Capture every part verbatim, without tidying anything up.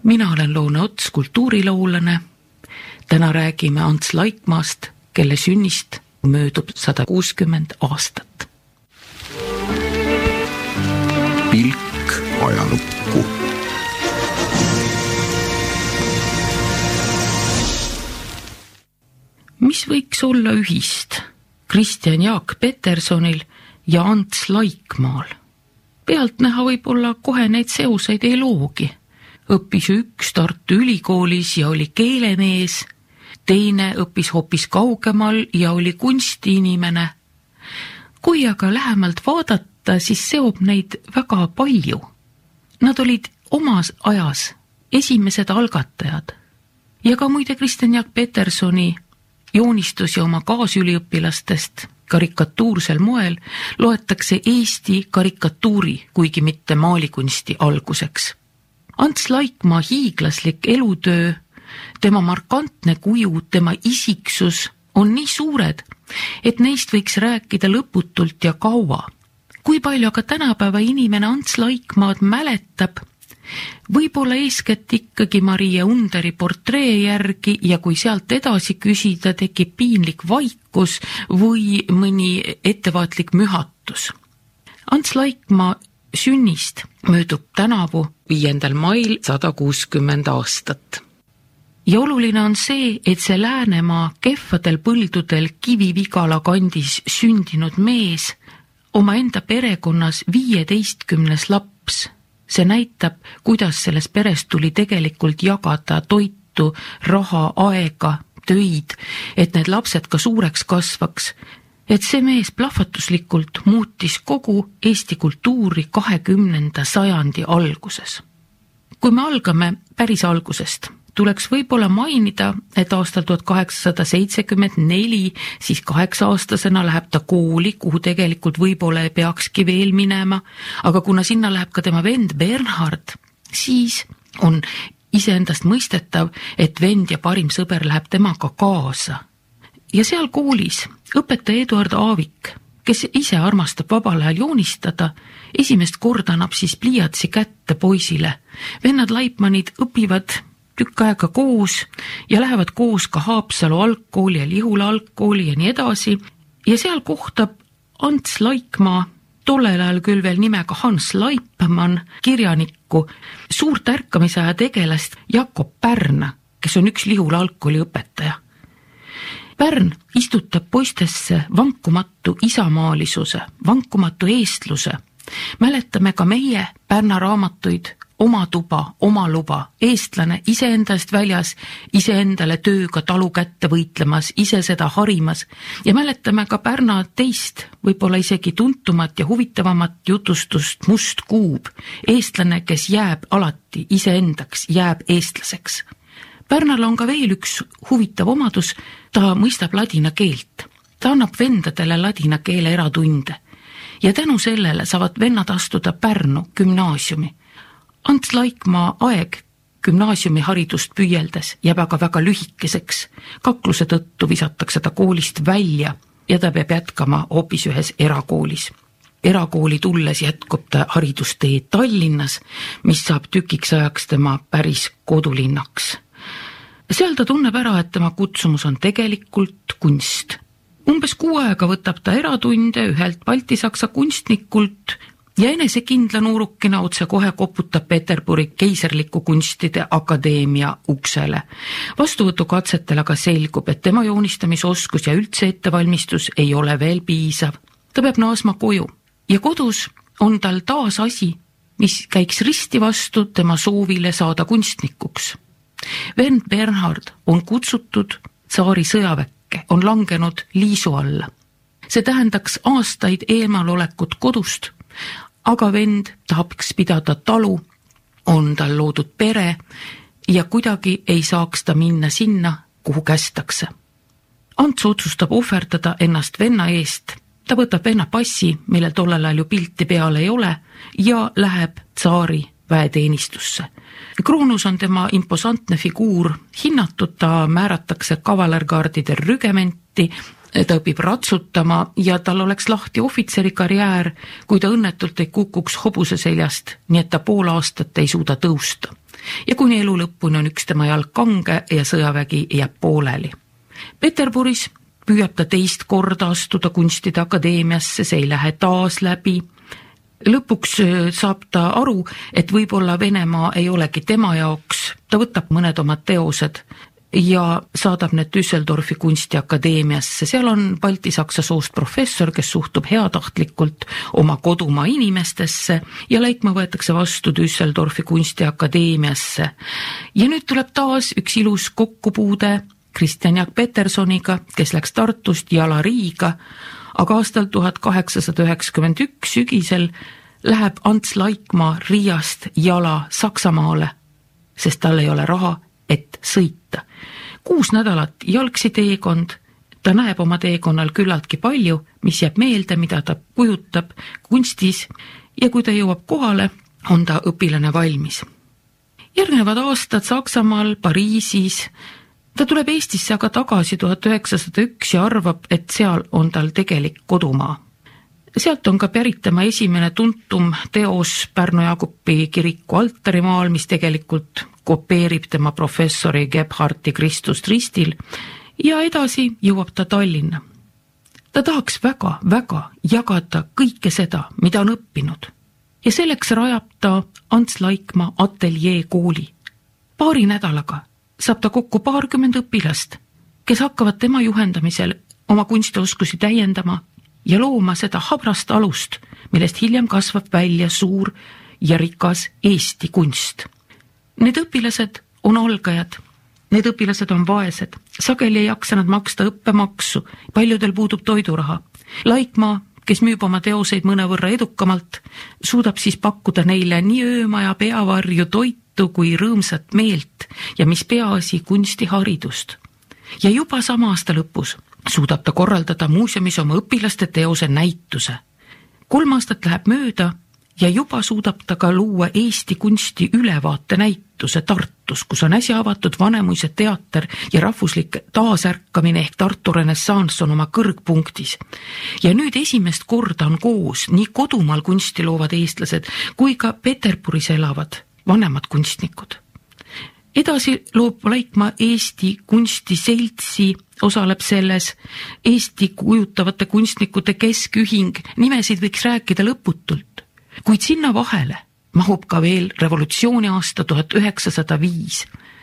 Mina olen Loone Ots, kultuuriloolane. Täna räägime Ants Laikmaast, kelle sünnist möödub sada kuuskümmend aastat. Pilk ajalukku. Mis võiks olla ühist Kristjan Jaak Petersonil ja Ants Laikmaal? Pealt näha võib-olla kohe neid seoseid ei loogi. Õppis üks Tartu Ülikoolis ja oli keelemees, teine õppis hoopis kaugemal ja oli kunstiinimene. Kui aga lähemalt vaadata, siis seob neid väga palju. Nad olid omas ajas esimesed algatajad. Ja ka muide Kristjan Jaak Petersoni joonistusi oma kaasüliõpilastest karikatuursel moel loetakse Eesti karikatuuri, kuigi mitte maalikunsti alguseks. Ants Laikmaa hiiglaslik elutöö, tema markantne kuju, tema isiksus on nii suured, et neist võiks rääkida lõputult ja kaua. Kui palju aga tänapäeva inimene Ants Laikmaad mäletab, võib-olla eeskätt ikkagi Maria Underi portree järgi ja kui sealt edasi küsida, tekib piinlik vaikus või mõni ettevaatlik mühatus. Ants Laikmaa sünnist möödub tänavu viiendal mail sada kuuskümmend aastat. Ja oluline on see, et see Läänemaa kehvadel põldudel Kivi-Vigala kandis sündinud mees oma enda perekonnas viieteistkümnes laps. See näitab, kuidas selles peres tuli tegelikult jagada toitu, raha, aega, töid, et need lapsed ka suureks kasvaks. Et see mees plahvatuslikult muutis kogu Eesti kultuuri kahekümnenda sajandi alguses. Kui me algame päris algusest, tuleks võib-olla mainida, et aastal tuhat kaheksasada seitsekümmend neli, siis kaheksa-aastasena läheb ta kooli, kuhu tegelikult võib-olla ei peakski veel minema, aga kuna sinna läheb ka tema vend Bernhard, siis on iseendast mõistetav, et vend ja parim sõber läheb temaga kaasa. Ja seal koolis õpetaja Eduard Aavik, kes ise armastab vabal ajal joonistada, esimest korda annab siis pliiatsi kätte poisile. Vennad Laikmanid õpivad tükk aega koos ja lähevad koos ka Haapsalu algkooli ja Lihula algkooli ja nii edasi. Ja seal kohtab Ants Laikmaa, tollel ajal küll veel nimega Hans Laipmann, kirjanikku, suurt ärkamisaja tegelast Jakob Pärna, kes on üks Lihula algkooli õpetaja. Pärn istutab poistesse vankumatu isamaalisuse, vankumatu eestluse. Mäletame ka meie Pärna raamatuid, oma tuba, oma luba, eestlane iseendast väljas, iseendale tööga talu kätte võitlemas, ise seda harimas ja mäletame ka Pärna teist, võib-olla isegi tuntumat ja huvitavamat jutustust Must kuub, eestlane, kes jääb alati iseendaks, jääb eestlaseks. Pärnal on ka veel üks huvitav omadus, ta mõistab ladina keelt. Ta annab vendadele ladina keele eratunde ja tänu sellele saavad vennad astuda Pärnu gümnaasiumi. Ants Laikmaa aeg gümnaasiumi haridust püüeldes jääb aga väga lühikeseks. Kakluse tõttu visatakse ta koolist välja ja ta peab jätkama hoopis ühes erakoolis. Erakooli tulles jätkub ta haridustee Tallinnas, mis saab tükiks ajaks tema päris kodulinnaks. Seal ta tunneb ära, et tema kutsumus on tegelikult kunst. Umbes kuu aega võtab ta eratunde ühelt baltisaksa kunstnikult ja enesekindla nuurukina otse kohe koputab Peterburi keiserliku kunstide akadeemia uksele. Vastuvõtukatsetel aga selgub, et tema joonistamisoskus ja üldse ettevalmistus ei ole veel piisav. Ta peab naasma koju ja kodus on tal taas asi, mis käiks risti vastu tema soovile saada kunstnikuks. Vend Bernhard on kutsutud tsaari sõjaväkke, on langenud liisu alla. See tähendaks aastaid eemalolekut kodust, aga vend tahaks pidada talu, on tal loodud pere ja kuidagi ei saaks ta minna sinna, kuhu kästakse. Ants otsustab ohverdada ennast venna eest. Ta võtab venna passi, millel tollel ajal ju pilti peal ei ole, ja läheb tsaari väeteenistusse. Kroonus on tema imposantne figuur hinnatud, ta määratakse kavalergaardide rügementi, ta õpib ratsutama ja tal oleks lahti ohvitseri karjäär, kui ta õnnetult ei kukuks hobuse seljast, nii et ta pool aastat ei suuda tõusta. ja kuni elu lõpuni on üks tema jalg kange ja sõjavägi jääb pooleli. Peterburis püüab ta teist korda astuda kunstide akadeemiasse, see ei lähe taas läbi. Lõpuks saab ta aru, et võib-olla Venemaa ei olegi tema jaoks, ta võtab mõned omad teosed ja saadab need Düsseldorfi kunstiakadeemiasse. Seal on baltisaksa soost professor, kes suhtub heatahtlikult oma kodumaa inimestesse ja Laikmaa võetakse vastu Düsseldorfi kunstiakadeemiasse. Ja nüüd tuleb taas üks ilus kokkupuude Kristjan Jaak Petersoniga, kes läks Tartust jala Riiga, aga aastal tuhat kaheksasada üheksakümmend üks sügisel läheb Ants Laikmaa Riiast jala Saksamaale, sest tal ei ole raha, et sõita. Kuus nädalat jalgsi teekond, ta näeb oma teekonnal küllaltki palju, mis jääb meelde, mida ta kujutab kunstis ja kui ta jõuab kohale, on ta õpilane valmis. Järgnevad aastad Saksamaal, Pariisis, ta tuleb Eestisse aga tagasi tuhat üheksasada üks ja arvab, et seal on tal tegelik kodumaa. Sealt on ka pärit tema esimene tuntum teos Pärnu Jaagupi kiriku altarimaal, mis tegelikult kopeerib tema professori Gebhardi Kristust ristil ja edasi jõuab ta Tallinna. Ta tahaks väga, väga jagada kõike seda, mida on õppinud ja selleks rajab ta Ants Laikmaa ateljee kooli. Paari nädalaga saab ta kokku paarkümmend õpilast, kes hakkavad tema juhendamisel oma kunstioskusi täiendama ja looma seda habrast alust, millest hiljem kasvab välja suur ja rikas Eesti kunst. Need õpilased on algajad, need õpilased on vaesed, sageli ei jaksa nad maksta õppemaksu, paljudel puudub toiduraha. Laikmaa, kes müüb oma teoseid mõnevõrra edukamalt, suudab siis pakkuda neile nii öömaja peavarju toitu kui rõõmsat meelt ja mis peaasi kunstiharidust. Ja juba sama aasta lõpus suudab ta korraldada muuseumis oma õpilaste teose näituse. Kolm aastat läheb mööda ja juba suudab ta ka luua Eesti kunsti ülevaate näituse Tartus, kus on äsja avatud Vanemuise teater ja rahvuslik taasärkamine ehk Tartu renessanss on oma kõrgpunktis. Ja nüüd esimest korda on koos nii kodumaal kunsti loovad eestlased kui ka Peterburis elavad vanemad kunstnikud. Edasi loob Laikmaa Eesti kunstiseltsi, osaleb selles Eesti kujutavate kunstnikute keskühing, nimesid võiks rääkida lõputult, kuid sinna vahele mahub ka veel revolutsiooni aasta tuhat üheksasada viis.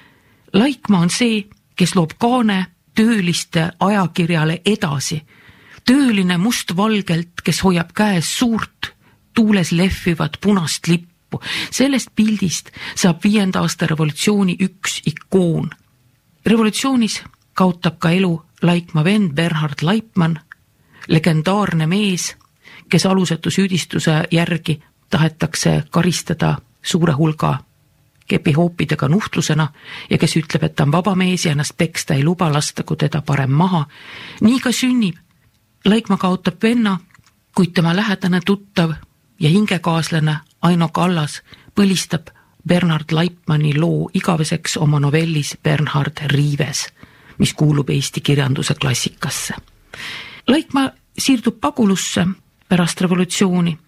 Laikmaa on see, kes loob kaane tööliste ajakirjale Edasi. Tööline mustvalgelt, kes hoiab käes suurt tuules lehvivat punast lippu. Sellest pildist saab viienda aasta revolutsiooni üks ikoon. Revolutsioonis kaotab ka elu Laikmaa vend Bernhard Laipmann, legendaarne mees, kes alusetu süüdistuse järgi tahetakse karistada suure hulga kepihoopidega nuhtlusena ja kes ütleb, et ta on vaba mees ja ennast peksta ei luba, lastagu teda parem maha. Nii ka sünnib. Laikmaa kaotab venna, kuid tema lähedane tuttav ja hingekaaslane Aino Kallas põlistab Bernhard Laipmanni loo igaveseks oma novellis Bernhard Riives, mis kuulub Eesti kirjanduse klassikasse. Laikmaa siirdub pagulusse pärast revolutsiooni,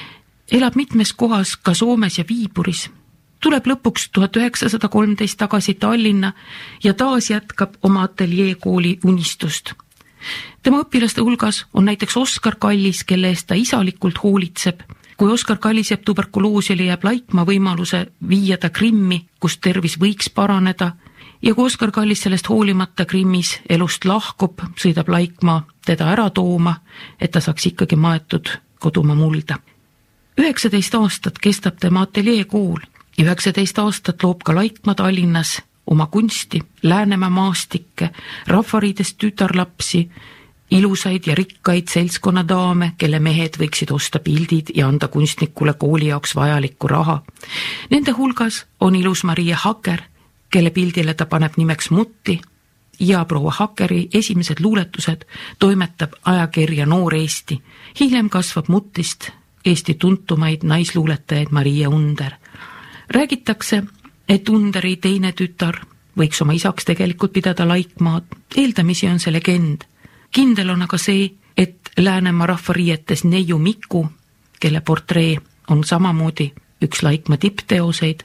elab mitmes kohas ka Soomes ja Viiburis, tuleb lõpuks tuhat üheksasada kolmteist tagasi Tallinna ja taas jätkab oma ateljee kooli unistust. Tema õpilaste hulgas on näiteks Oskar Kallis, kelle eest ta isalikult hoolitseb. Kui Oskar Kallis jääb tuberkuloosile, jääb Laikmaa võimaluse viia ta Krimmi, kus tervis võiks paraneda. Ja kui Oskar Kallis sellest hoolimata Krimmis elust lahkub, sõidab Laikmaa teda ära tooma, et ta saaks ikkagi maetud kodumaa mulda. üheksateist aastat kestab tema ateljee kool ja üheksateist aastat loob ka Laikmaa Tallinnas oma kunsti, Läänemaa maastikke, rahvariidest tütarlapsi, ilusaid ja rikkaid seltskonnadaame, kelle mehed võiksid osta pildid ja anda kunstnikule kooli jaoks vajalikku raha. Nende hulgas on ilus Maria Haker, kelle pildile ta paneb nimeks Mutti ja proua Hakeri esimesed luuletused toimetab ajakirja Noor Eesti. Hiljem kasvab Muttist Eesti tuntumaid naisluuletajaid Maria Under. Räägitakse, et Underi teine tütar võiks oma isaks tegelikult pidada Laikmaad. Eeldamisi on see legend. Kindel on aga see, et Läänemaa rahvariietes Neiu Miku, kelle portree on samamoodi üks Laikmaa tippteoseid,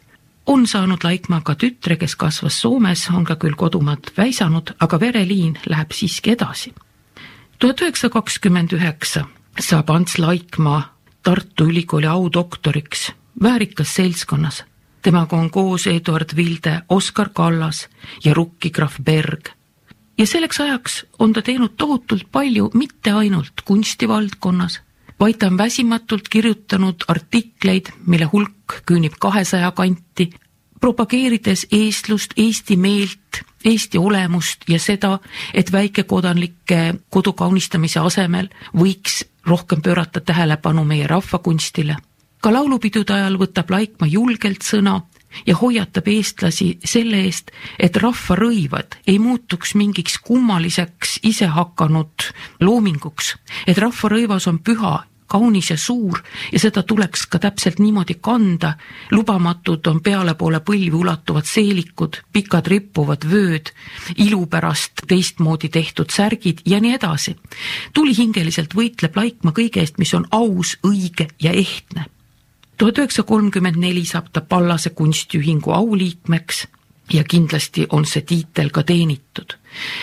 On saanud Laikmaa ka tütre, kes kasvas Soomes, on ka küll kodumaad väisanud, aga vereliin läheb siiski edasi. tuhat üheksasada kakskümmend üheksa saab Ants Laikmaa Tartu Ülikooli audoktoriks väärikas seltskonnas. Temaga on koos Eduard Vilde, Oskar Kallas ja Rukki Graf Berg. Ja selleks ajaks on ta teinud tohutult palju mitte ainult kunstivaldkonnas, vaid ta on väsimatult kirjutanud artikleid, mille hulk küünib kahesaja kanti, propageerides eestlust, eesti meelt, Eesti olemust ja seda, et väikekodanlike kodu kaunistamise asemel võiks rohkem pöörata tähelepanu meie rahvakunstile. Ka laulupidude ajal võtab Laikmaa julgelt sõna ja hoiatab eestlasi selle eest, et rahvarõivad ei muutuks mingiks kummaliseks isehakanud loominguks, et rahvarõivas on püha, kaunis ja suur ja seda tuleks ka täpselt niimoodi kanda. Lubamatud on peale poole põlvi ulatuvad seelikud, pikad rippuvad vööd, ilupärast teistmoodi tehtud särgid ja nii edasi. Tulihingeliselt võitleb Laikmaa kõige eest, mis on aus, õige ja ehtne. tuhat üheksasada kolmkümmend neli saab ta Pallase kunstiühingu auliikmeks ja kindlasti on see tiitel ka teenitud.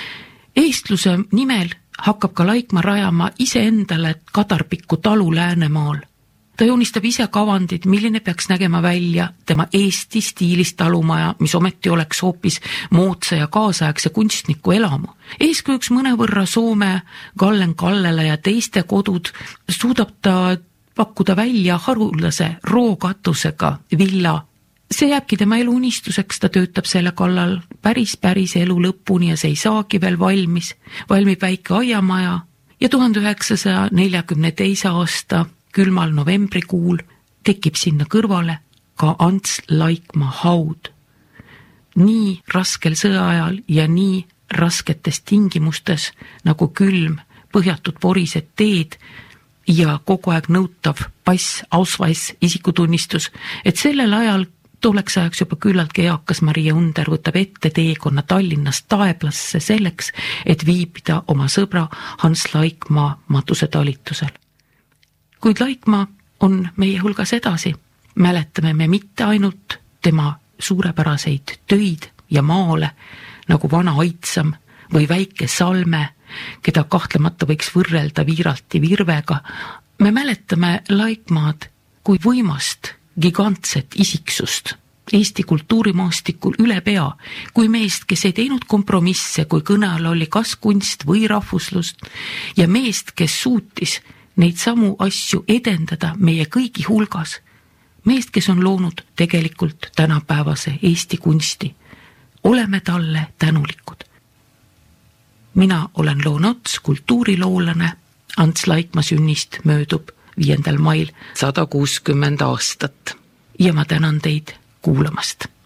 Eestluse nimel hakkab ka Laikmaa rajama iseendale Kadarpiku talu Läänemaal. Ta joonistab ise kavandid, milline peaks nägema välja tema Eesti stiilis talumaja, mis ometi oleks hoopis moodsa ja kaasaegse kunstniku elamu. Eeskujuks mõnevõrra Soome Gallen Kallele ja teiste kodud suudab ta pakkuda välja haruldase rookatusega villa. See jääbki tema elu unistuseks, ta töötab selle kallal päris päris elu lõpuni ja see ei saagi veel valmis. Valmib väike aiamaja ja tuhande üheksasaja neljakümne teise aasta külmal novembrikuul tekib sinna kõrvale ka Ants Laikmaa haud. Nii raskel sõjaajal ja nii rasketes tingimustes nagu külm, põhjatud porised teed ja kogu aeg nõutav pass, ausweis, isikutunnistus, et sellel ajal tolleks ajaks juba küllaltki eakas Maria Under võtab ette teekonna Tallinnast Taeblasse selleks, et viibida oma sõbra Hans Laikmaa matusetalitusel. Kuid Laikmaa on meie hulgas edasi. Mäletame me mitte ainult tema suurepäraseid töid ja maale, nagu Vana Aitsam või Väike Salme, keda kahtlemata võiks võrrelda Viiralti Virvega. Me mäletame Laikmaad kui võimast, gigantset isiksust Eesti kultuurimaastikul üle pea, kui meest, kes ei teinud kompromisse, kui kõne all oli kas kunst või rahvuslust ja meest, kes suutis neid samu asju edendada meie kõigi hulgas. Meest, kes on loonud tegelikult tänapäevase Eesti kunsti. Oleme talle tänulikud. Mina olen Loo Nots, kultuuriloolane. Ants Laikmaa sünnist möödub viiendal mail sada kuuskümmend aastat ja ma tänan teid kuulamast.